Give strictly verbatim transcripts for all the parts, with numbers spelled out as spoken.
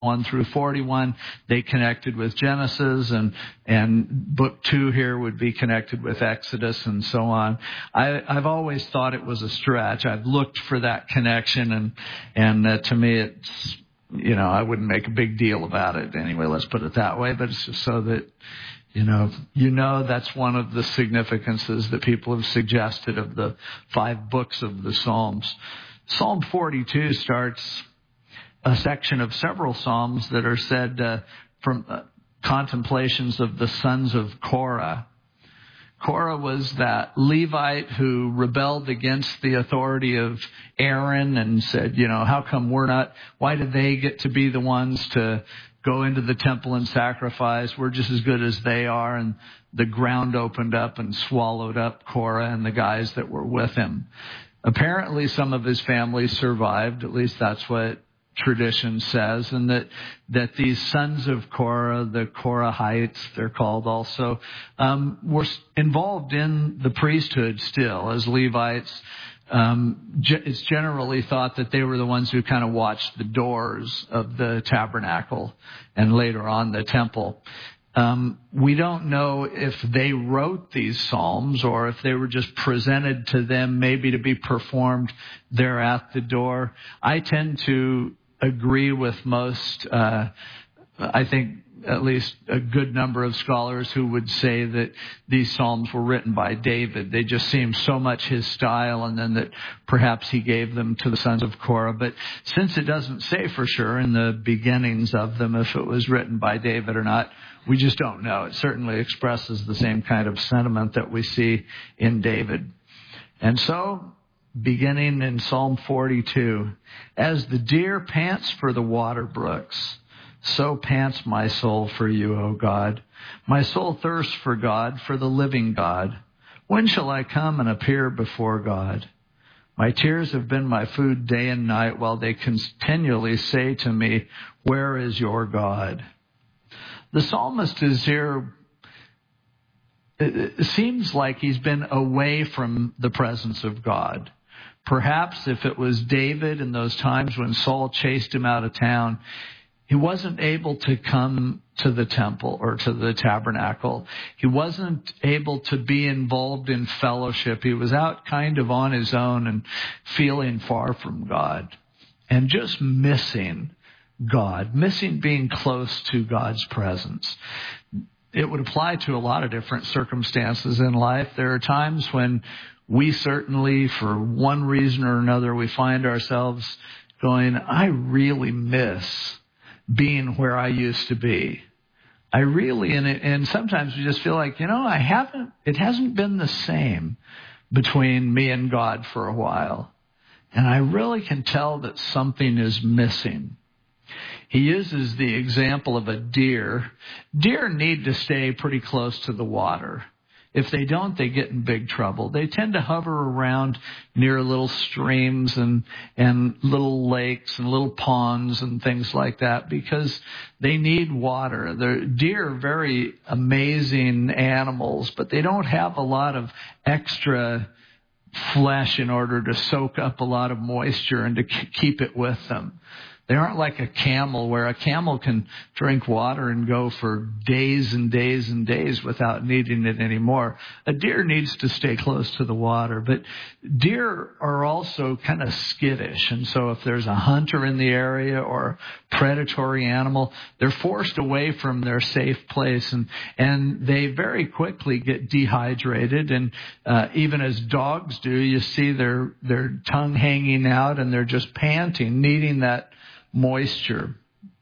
one through forty-one, they connected with Genesis, and and book two here would be connected with Exodus and so on. I, I've always thought it was a stretch. I've looked for that connection, and and uh, to me, it's, you know, I wouldn't make a big deal about it anyway. Let's put it that way. But it's just so that, you know, you know that's one of the significances that people have suggested of the five books of the Psalms. Psalm forty-two starts a section of several psalms that are said uh, from uh, contemplations of the sons of Korah. Korah was that Levite who rebelled against the authority of Aaron and said, you know, how come we're not, why do they get to be the ones to go into the temple and sacrifice? We're just as good as they are. And the ground opened up and swallowed up Korah and the guys that were with him. Apparently some of his family survived, at least that's what tradition says, and that that these sons of Korah, the Korahites, they're called also, um, were involved in the priesthood still as Levites. Um, it's generally thought that they were the ones who kind of watched the doors of the tabernacle and later on the temple. Um, we don't know if they wrote these psalms or if they were just presented to them maybe to be performed there at the door. I tend to agree with most, uh, I think at least a good number of scholars who would say that these psalms were written by David. They just seem so much his style, and then that perhaps he gave them to the sons of Korah. But since it doesn't say for sure in the beginnings of them if it was written by David or not, we just don't know. It certainly expresses the same kind of sentiment that we see in David. And so, beginning in Psalm forty-two, as the deer pants for the water brooks, so pants my soul for you, O God. My soul thirsts for God, for the living God. When shall I come and appear before God? My tears have been my food day and night, while they continually say to me, where is your God? The psalmist is here. It seems like he's been away from the presence of God. Perhaps if it was David in those times when Saul chased him out of town, he wasn't able to come to the temple or to the tabernacle. He wasn't able to be involved in fellowship. He was out kind of on his own and feeling far from God and just missing God, missing being close to God's presence. It would apply to a lot of different circumstances in life. There are times when we certainly, for one reason or another, we find ourselves going, I really miss being where I used to be. I really, and, it, and sometimes we just feel like, you know, I haven't, it hasn't been the same between me and God for a while. And I really can tell that something is missing. He uses the example of a deer. Deer need to stay pretty close to the water. If they don't, they get in big trouble. They tend to hover around near little streams and, and little lakes and little ponds and things like that because they need water. The deer are very amazing animals, but they don't have a lot of extra flesh in order to soak up a lot of moisture and to keep it with them. They aren't like a camel, where a camel can drink water and go for days and days and days without needing it anymore. A deer needs to stay close to the water. But deer are also kind of skittish. And so if there's a hunter in the area or a predatory animal, they're forced away from their safe place. And, and they very quickly get dehydrated. And uh, even as dogs do, you see their, their tongue hanging out and they're just panting, needing that moisture.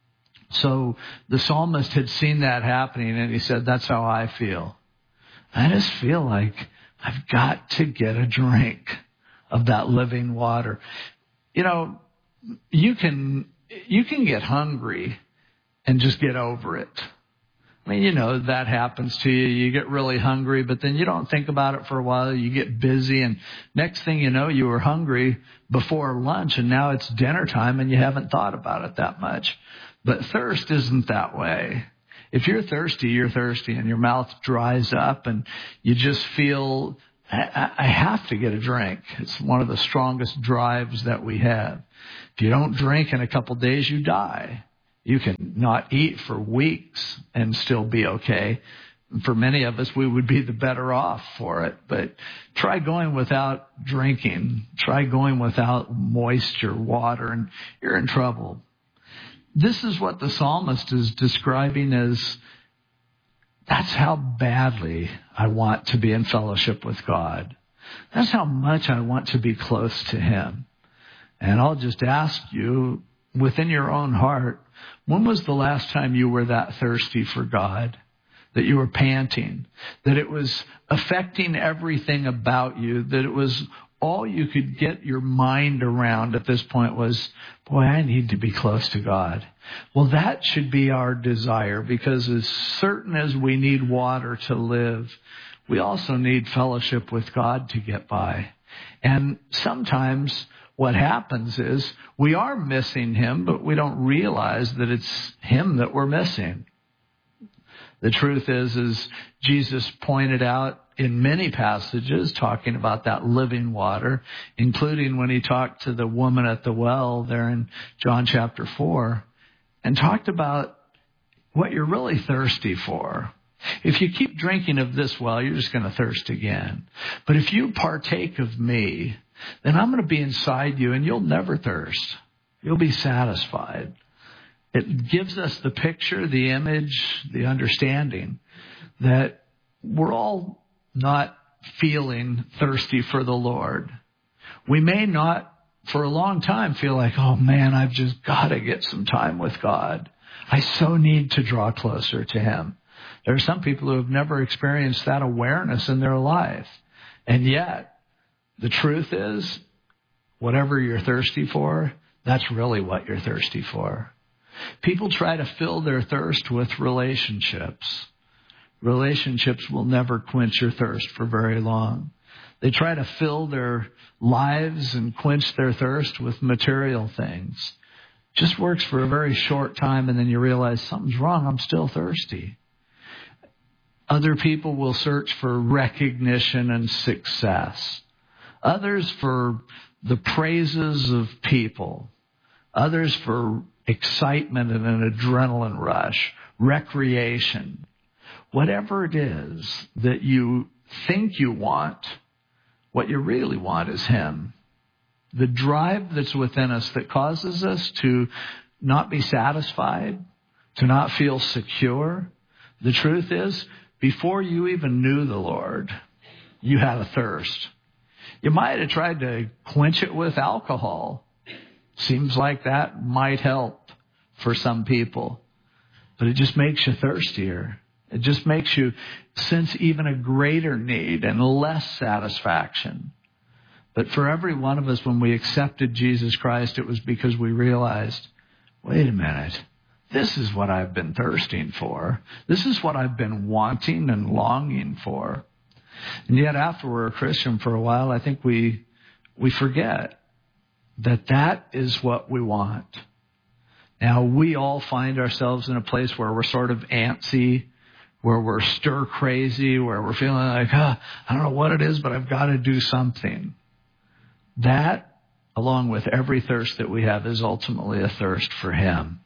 So the psalmist had seen that happening, and he said, that's how I feel. I just feel like I've got to get a drink of that living water. You know, you can you can get hungry and just get over it. I mean, you know, that happens to you. You get really hungry, but then you don't think about it for a while. You get busy, and next thing you know, you were hungry before lunch, and now it's dinner time, and you haven't thought about it that much. But thirst isn't that way. If you're thirsty, you're thirsty, and your mouth dries up, and you just feel, I, I have to get a drink. It's one of the strongest drives that we have. If you don't drink in a couple days, you die. You can not eat for weeks and still be okay. For many of us, we would be the better off for it. But try going without drinking. Try going without moisture, water, and you're in trouble. This is what the psalmist is describing as, that's how badly I want to be in fellowship with God. That's how much I want to be close to Him. And I'll just ask you, within your own heart, when was the last time you were that thirsty for God? That you were panting? That it was affecting everything about you? That it was all you could get your mind around at this point was, boy, I need to be close to God. Well, that should be our desire, because as certain as we need water to live, we also need fellowship with God to get by. And sometimes what happens is we are missing Him, but we don't realize that it's Him that we're missing. The truth is, as Jesus pointed out in many passages talking about that living water, including when He talked to the woman at the well there in John chapter four, and talked about what you're really thirsty for. If you keep drinking of this well, you're just going to thirst again. But if you partake of me, then I'm going to be inside you and you'll never thirst. You'll be satisfied. It gives us the picture, the image, the understanding that we're all not feeling thirsty for the Lord. We may not for a long time feel like, oh man, I've just got to get some time with God. I so need to draw closer to Him. There are some people who have never experienced that awareness in their life. And yet, the truth is, whatever you're thirsty for, that's really what you're thirsty for. People try to fill their thirst with relationships. Relationships will never quench your thirst for very long. They try to fill their lives and quench their thirst with material things. Just works for a very short time, and then you realize something's wrong. I'm still thirsty. Other people will search for recognition and success. Others for the praises of people. Others for excitement and an adrenaline rush, recreation. Whatever it is that you think you want, what you really want is Him. The drive that's within us that causes us to not be satisfied, to not feel secure. The truth is, before you even knew the Lord, you had a thirst. You might have tried to quench it with alcohol. Seems like that might help for some people. But it just makes you thirstier. It just makes you sense even a greater need and less satisfaction. But for every one of us, when we accepted Jesus Christ, it was because we realized, wait a minute, this is what I've been thirsting for. This is what I've been wanting and longing for. And yet after we're a Christian for a while, I think we we forget that that is what we want. Now, we all find ourselves in a place where we're sort of antsy, where we're stir crazy, where we're feeling like, oh, I don't know what it is, but I've got to do something. That, along with every thirst that we have, is ultimately a thirst for Him.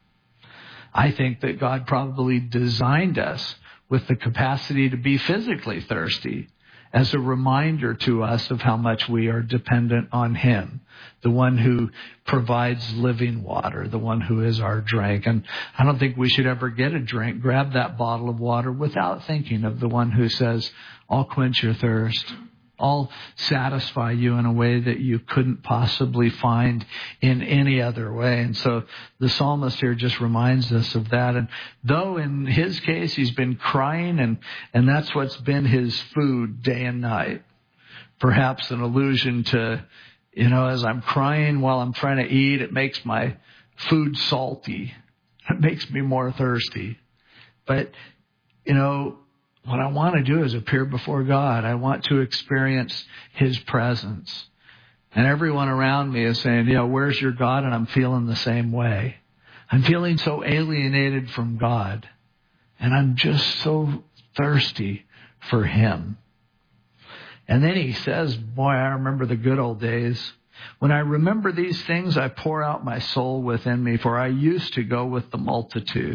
I think that God probably designed us with the capacity to be physically thirsty as a reminder to us of how much we are dependent on Him, the one who provides living water, the one who is our drink. And I don't think we should ever get a drink, grab that bottle of water without thinking of the one who says, I'll quench your thirst. I'll satisfy you in a way that you couldn't possibly find in any other way. And so the psalmist here just reminds us of that. And though in his case he's been crying, and, and that's what's been his food day and night, perhaps an allusion to, you know, as I'm crying while I'm trying to eat, it makes my food salty. It makes me more thirsty. But, you know, what I want to do is appear before God. I want to experience His presence. And everyone around me is saying, you know, where's your God? And I'm feeling the same way. I'm feeling so alienated from God. And I'm just so thirsty for Him. And then he says, boy, I remember the good old days When I remember these things, I pour out my soul within me, for I used to go with the multitude.